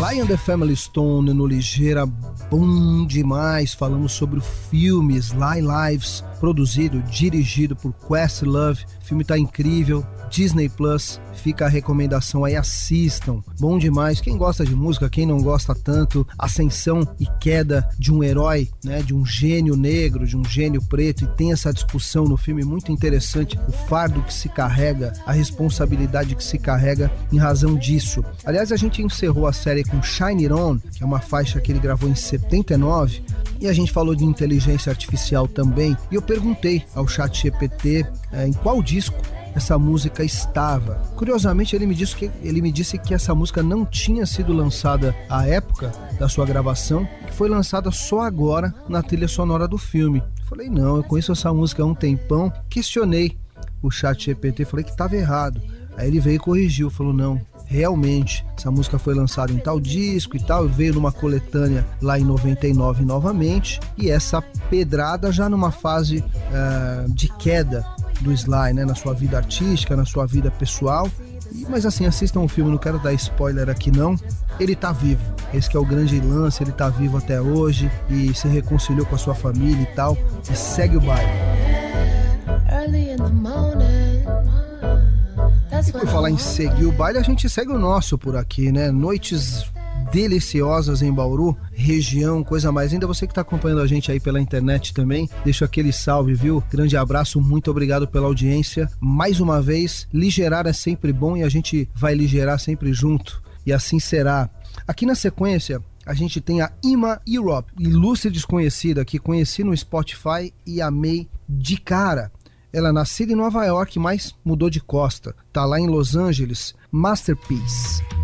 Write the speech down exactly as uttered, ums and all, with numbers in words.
Sly and the Family Stone no Ligeira, bom demais. Falamos sobre o filme Sly Lives, produzido, dirigido por Questlove. O filme tá incrível, Disney Plus, fica a recomendação aí, assistam, bom demais. Quem gosta de música, quem não gosta tanto, ascensão e queda de um herói, né, de um gênio negro, de um gênio preto, e tem essa discussão no filme muito interessante, o fardo que se carrega, a responsabilidade que se carrega em razão disso. Aliás, a gente encerrou a série com Shine It On, que é uma faixa que ele gravou em setenta e nove, e a gente falou de inteligência artificial também, e eu perguntei ao ChatGPT é, em qual disco essa música estava. Curiosamente, ele me disse que, ele me disse que essa música não tinha sido lançada à época da sua gravação, que foi lançada só agora na trilha sonora do filme. Falei, não, eu conheço essa música há um tempão. Questionei o ChatGPT, falei que estava errado. Aí ele veio e corrigiu, falou, não, realmente, essa música foi lançada em tal disco e tal, veio numa coletânea lá em noventa e nove novamente, e essa pedrada já numa fase uh, de queda do Sly, né, na sua vida artística, na sua vida pessoal. E, mas assim, assistam o filme, não quero dar spoiler aqui não. Ele tá vivo, esse que é o grande lance, ele tá vivo até hoje e se reconciliou com a sua família e tal, e segue o baile. E por falar em seguir o baile, a gente segue o nosso por aqui, né? Noites deliciosas em Bauru, região, coisa mais linda. Você que está acompanhando a gente aí pela internet também, deixa aquele salve, viu? Grande abraço, muito obrigado pela audiência. Mais uma vez, ligerar é sempre bom e a gente vai ligerar sempre junto. E assim será. Aqui na sequência, a gente tem a Ima Europe, ilustre desconhecida, que conheci no Spotify e amei de cara. Ela é nascida em Nova York, mas mudou de costa. Tá lá em Los Angeles. Masterpiece.